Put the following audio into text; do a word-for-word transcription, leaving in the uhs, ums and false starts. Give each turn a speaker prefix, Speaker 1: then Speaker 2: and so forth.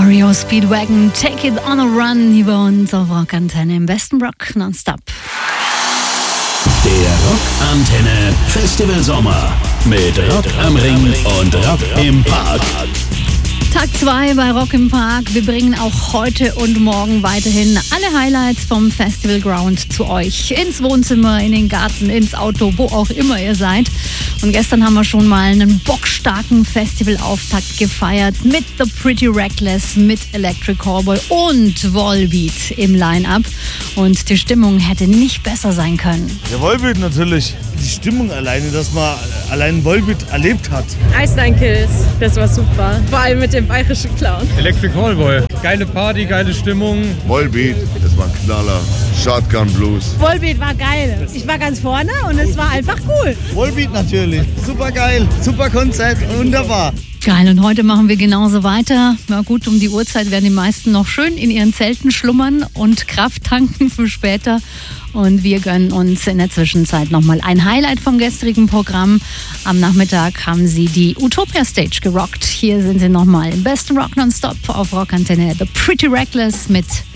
Speaker 1: R E O Speedwagon, Take It on a Run hier bei uns auf Rockantenne im besten Rock nonstop.
Speaker 2: Der Rockantenne Festival Sommer mit Rock am Ring und Rock im Park.
Speaker 1: Tag zwei bei Rock im Park. Wir bringen auch heute und morgen weiterhin alle Highlights vom Festival Ground zu euch. Ins Wohnzimmer, in den Garten, ins Auto, wo auch immer ihr seid. Und gestern haben wir schon mal einen bockstarken Festivalauftakt gefeiert mit The Pretty Reckless, mit Electric Callboy und Volbeat im Line-Up. Und die Stimmung hätte nicht besser sein können.
Speaker 3: Der Volbeat natürlich. Die Stimmung alleine, dass man allein Volbeat erlebt hat.
Speaker 4: Ice Nine Kills, das war super. Vor allem mit dem bayerischen Clown.
Speaker 5: Electric Callboy, geile Party, geile Stimmung.
Speaker 6: Volbeat, das war ein Knaller. Shotgun Blues.
Speaker 7: Volbeat war geil. Ich war ganz vorne und es war einfach cool.
Speaker 3: Volbeat natürlich, super geil, super Konzert, wunderbar.
Speaker 1: Geil, und heute machen wir genauso weiter. Na gut, um die Uhrzeit werden die meisten noch schön in ihren Zelten schlummern und Kraft tanken für später. Und wir gönnen uns in der Zwischenzeit nochmal ein Highlight vom gestrigen Programm. Am Nachmittag haben sie die Utopia Stage gerockt. Hier sind sie nochmal im besten Rock Nonstop auf Rockantenne. The Pretty Reckless mit